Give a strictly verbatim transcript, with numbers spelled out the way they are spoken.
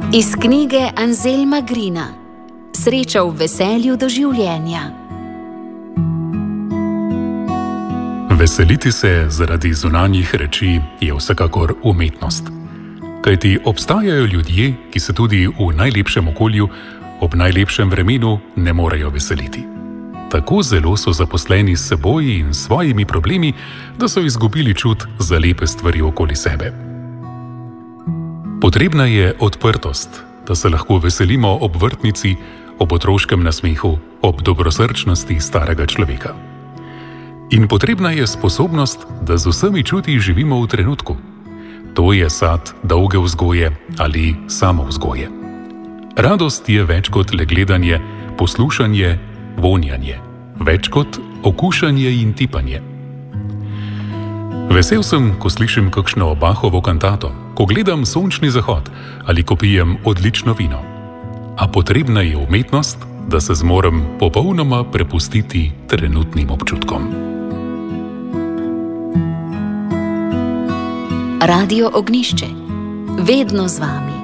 Iz knjige Anselma Grina Sreča v veselju do življenja. Veseliti se zaradi zunanjih reči je vsekakor umetnost. Kajti obstajajo ljudje, ki se tudi v najlepšem okolju, ob najlepšem vremenu ne morejo veseliti. Tako zelo so zaposleni s seboj in svojimi problemi, da so izgubili čut za lepe stvari okoli sebe. Potrebna je odprtost, da se lahko veselimo ob vrtnici, ob otroškem nasmehu, ob dobrosrčnosti starega človeka. In potrebna je sposobnost, da z vsemi čuti živimo v trenutku. To je sad dolge vzgoje ali samovzgoje. Radost je več kot le gledanje, poslušanje, vonjanje, več kot okušanje in tipanje. Vesel sem, ko slišim kakšno Bachovo kantato, ko gledam sončni zahod ali ko pijem odlično vino. A potrebna je umetnost, da se zmorem popolnoma prepustiti trenutnim občutkom. Radio Ognjišče. Vedno z vami.